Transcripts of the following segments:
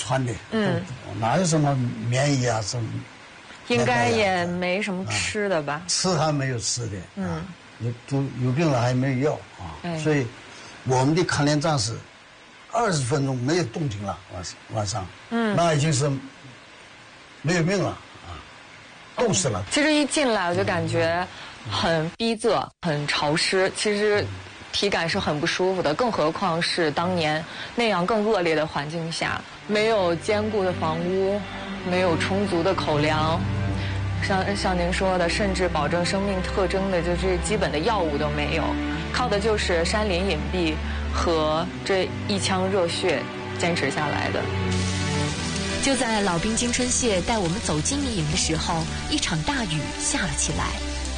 穿的，哪有什么棉衣啊什么？ 应该也没什么吃的吧？ 吃还没有吃的，有病了还没有药啊，所以我们的抗联战士20分钟没有动静了，晚上，那已经是没有命了啊，冻死了。 其实一进来我就感觉很逼仄，很潮湿，其实体感是很不舒服的，更何况是当年那样更恶劣的环境下，没有坚固的房屋，没有充足的口粮。像您说的，甚至保证生命特征的就是基本的药物都没有，靠的就是山林隐蔽和这一腔热血坚持下来的。 就在老兵金春谢带我们走进密营的时候，一场大雨下了起来。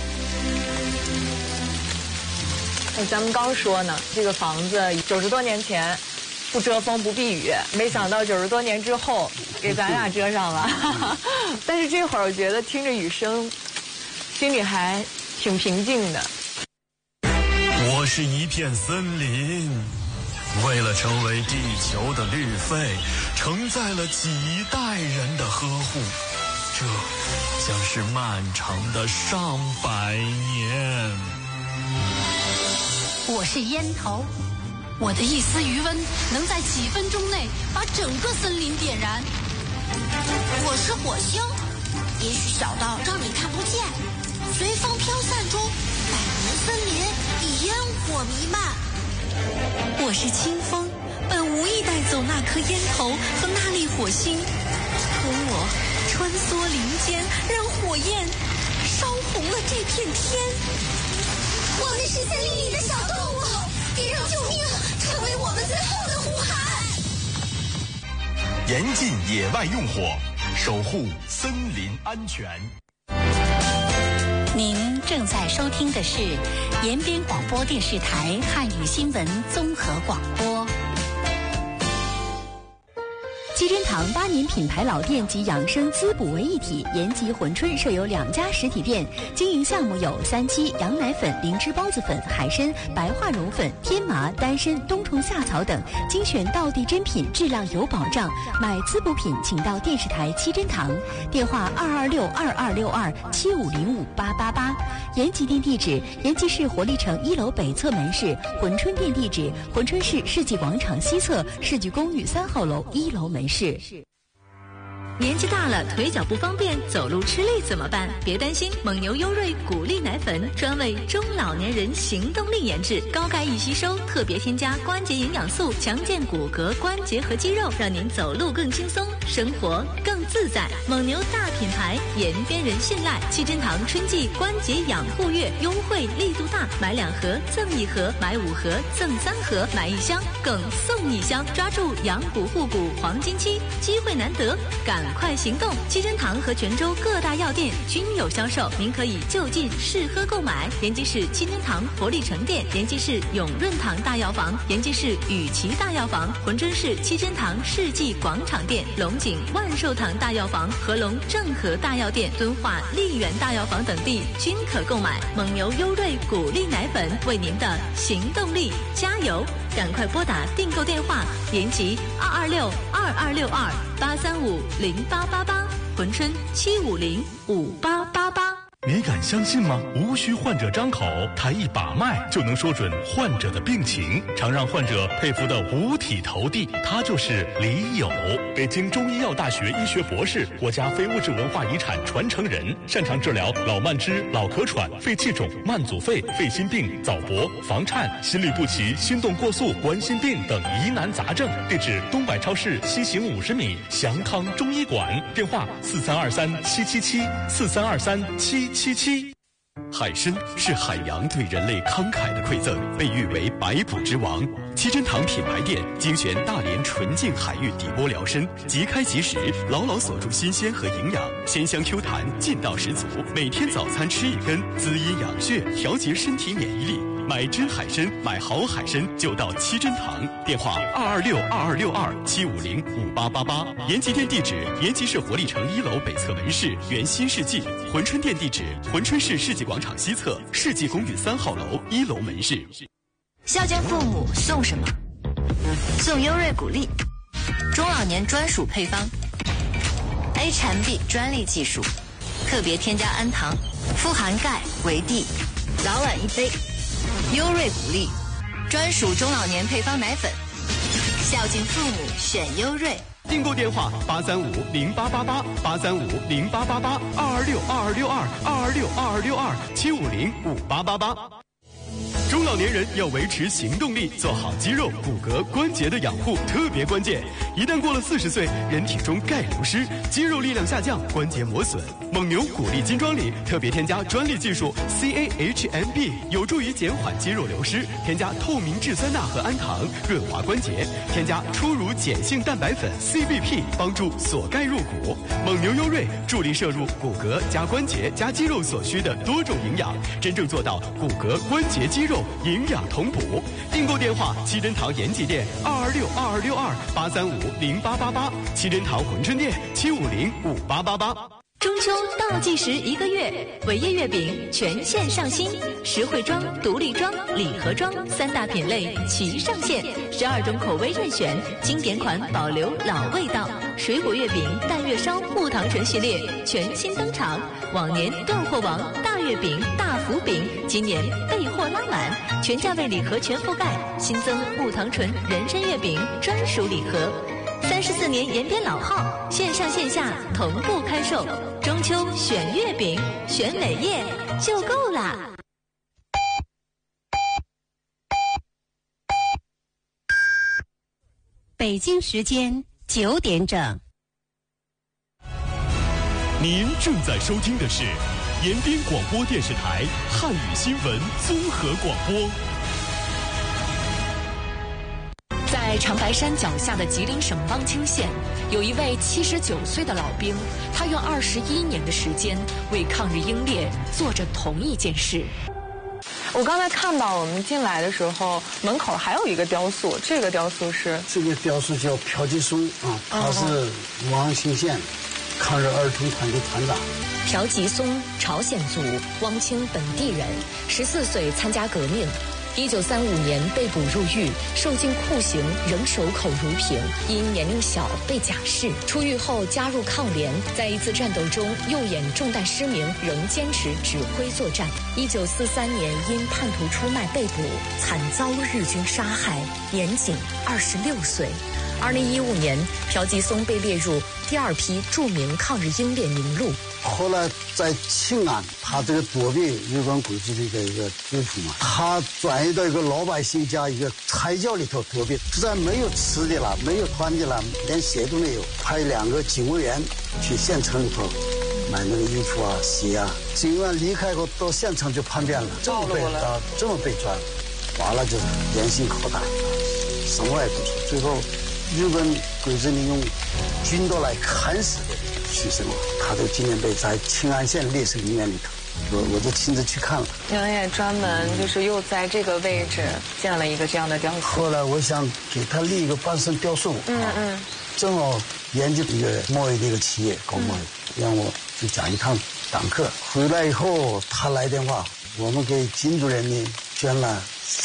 咱们刚说呢，这个房子90多年前不遮风不避雨，没想到90多年之后给咱俩遮上了。但是这会儿我觉得听着雨声，心里还挺平静的。 我是一片森林，为了成为地球的绿肺，承载了几代人的呵护，这将是漫长的上百年。 我是烟头，我的一丝余温能在几分钟内把整个森林点燃。我是火星，也许小到让你看不见，随风飘散中，百年森林以烟火弥漫。 我是清风，本无意带走那颗烟头和那粒火星，可我穿梭林间，让火焰烧红了这片天。 我们是森林里的小动物，别让救命成为我们最后的呼喊。 严禁野外用火，守护森林安全。 您正在收听的是延边广播电视台汉语新闻综合广播。 七珍堂8年品牌老店及养生滋补为一体，延吉、珲春设有2家实体店，经营项目有3七、羊奶粉、灵芝孢子粉、海参、白化绒粉、天麻、丹参、冬虫夏草等，精选道地珍品，质量有保障。买滋补品请到电视台七珍堂，电话226-2262-7505-888。延吉店地址：延吉市活力城1楼北侧门市；珲春店地址：珲春市世纪广场西侧世纪公寓3号楼1楼门市。 年纪大了，腿脚不方便，走路吃力怎么办？别担心，蒙牛优瑞谷粒奶粉专为中老年人行动力研制，高钙易吸收，特别添加关节营养素，强健骨骼、关节和肌肉，让您走路更轻松，生活更自在。蒙牛大品牌，延边人信赖。七珍堂春季关节养护月优惠力度大，买2盒赠1盒，买5盒赠3盒，买1箱更送1箱，抓住养骨护骨黄金期，机会难得，赶快行动！七珍堂和泉州各大药店均有销售，您可以就近试喝购买。延吉市七珍堂活力城店、延吉市永润堂大药房、延吉市雨琦大药房、珲春市七珍堂世纪广场店、龙井万寿堂大药房、合龙正和大药店、敦化丽园大药房等地均可购买。蒙牛优瑞谷粒奶粉为您的行动力加油！赶快拨打订购电话：延吉226-2262-835-0888，珲春750-5888。 你敢相信吗？无需患者张口，他一把脉就能说准患者的病情，常让患者佩服得五体投地。他就是李友，北京中医药大学医学博士，国家非物质文化遗产传承人，擅长治疗老慢支、老咳喘、肺气肿、慢阻肺、肺心病、早搏、房颤、心律不齐、心动过速、冠心病等疑难杂症。地址：东百超市西行50米，祥康中医馆。电话：4323-777，4323-777。海参是海洋对人类慷慨的馈赠，被誉为百补之王。七珍堂品牌店精选大连纯净海域底波疗参，即开即食，牢牢锁住新鲜和营养，鲜香 Q 弹，劲道十足。每天早餐吃1根，滋阴养血，调节身体免疫力。买真海参，买好海参就到七珍堂。电话226-2262-750-5888。延吉店地址：延吉市活力城1楼北侧门市原新世纪。珲春店地址：珲春市世纪广场西侧世纪公寓3号楼1楼门市。 孝敬父母送什么？送优瑞谷粒。 中老年专属配方 ，H&B 专利技术，特别添加氨糖，富含钙、维 D， 早晚一杯。优瑞谷粒专属中老年配方奶粉，孝敬父母选优瑞。 订购电话835-0888，835-0888，22622262，750-5262，750-5888。中老年人要维持行动力，做好肌肉、骨骼、关节的养护特别关键。一旦过了40岁，人体中钙流失，肌肉力量下降，关节磨损。蒙牛谷粒金装里特别添加专利技术 CAHMB， 有助于减缓肌肉流失。添加透明质酸钠和氨糖，润滑关节。添加初乳碱性蛋白粉 CBP， 帮助锁钙入骨。蒙牛优瑞助力摄入骨骼加关节加肌肉所需的多种营养，真正做到骨骼、关节、肌肉营养同补。订购电话：七珍堂延吉店226262，835-0888，七珍堂珲春店750-5888。 中秋倒计时1个月，伟业月饼全线上新，实惠装、独立装、礼盒装3大品类齐上线，12种口味任选，经典款保留老味道。水果月饼、淡月烧、木糖醇系列全新登场，往年断货王大月饼、大福饼，今年备货拉满，全价位礼盒全覆盖，新增木糖醇人参月饼专属礼盒。34年延边老号，线上线下同步开售。中秋选月饼，选伟业就够啦。 北京时间9点整。 您正在收听的是延边广播电视台汉语新闻综合广播。 在长白山脚下的吉林省汪清县，有一位79岁的老兵，他用21年的时间为抗日英烈做着同一件事。 我刚才看到我们进来的时候，门口还有一个雕塑，这个雕塑是？ 这个雕塑叫朴吉松啊，他是汪清县抗日儿童团的团长。 朴吉松，朝鲜族，汪清本地人，14岁参加革命。1935年被捕入狱，受尽酷刑，仍守口如瓶。因年龄小被假释，出狱后加入抗联，在一次战斗中右眼中弹失明，仍坚持指挥作战。1943年因叛徒出卖被捕，惨遭日军杀害，年仅26岁。2015年，朴吉松被列入第2批著名抗日英烈名录。 后来在庆安，他这个躲避日本鬼子的一个追捕嘛，他转移到一个老百姓家一个菜窖里头躲避，实在没有吃的了，没有穿的了，连鞋都没有，派2个警卫员去县城里头买那个衣服啊、鞋啊。警卫离开后到县城就叛变了，这么被抓，完了就严刑拷打，什么也不说，最后日本鬼子利用军刀来砍死的牺牲了。他都纪念碑在庆安县烈士陵园里头，我都亲自去看了。 你们也专门就是又在这个位置建了一个这样的雕塑。 后来我想给他立一个半身雕塑，正好研究一个贸易的一个企业搞贸易，让我去讲一趟党课。回来以后他来电话，我们给金主任呢捐了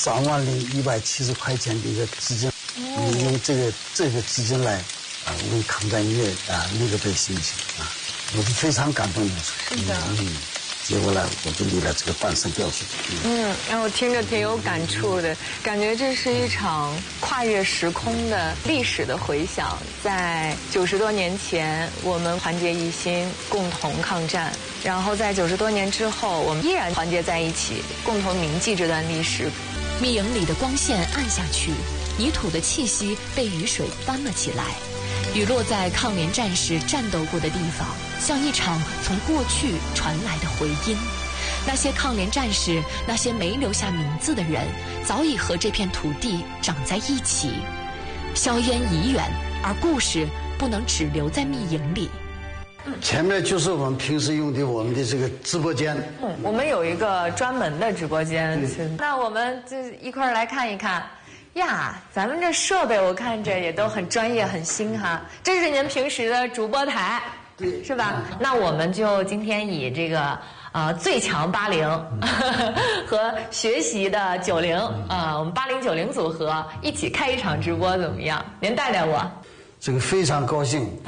30170块钱的一个资金，你用这个资金来为抗战音乐立个碑行不行啊？我是非常感动的。 是的。 结果呢，我就立了这个半身雕塑。 让我听着挺有感触的，感觉这是一场跨越时空的历史的回响。在90多年前，我们团结一心，共同抗战；然后在90多年之后，我们依然团结在一起，共同铭记这段历史。 密营里的光线暗下去，泥土的气息被雨水翻了起来。雨落在抗联战士战斗过的地方，像一场从过去传来的回音。那些抗联战士，那些没留下名字的人，早已和这片土地长在一起。硝烟已远，而故事不能只留在密营里。 前面就是我们平时用的我们的这个直播间。 我们有一个专门的直播间。那我们就一块儿来看一看。呀，咱们这设备我看着也都很专业很新哈，这是您平时的主播台， 对， 是吧？那我们就今天以这个最强80和学习的90我们80、90组合一起开一场直播怎么样？您带带我。 这个非常高兴。